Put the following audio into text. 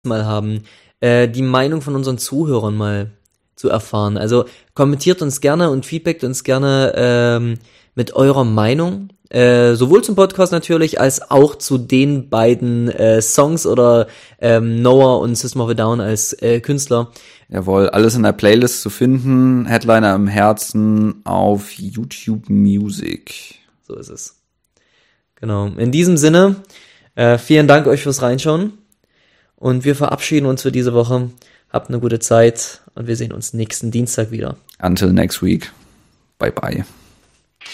mal haben, die Meinung von unseren Zuhörern mal zu erfahren. Also kommentiert uns gerne und feedbackt uns gerne mit eurer Meinung, sowohl zum Podcast natürlich, als auch zu den beiden Songs oder Noah und System of a Down als Künstler. Jawohl, alles in der Playlist zu finden, Headliner im Herzen auf YouTube Music. So ist es. Genau, in diesem Sinne, vielen Dank euch fürs Reinschauen und wir verabschieden uns für diese Woche. Habt eine gute Zeit und wir sehen uns nächsten Dienstag wieder. Until next week. Bye bye.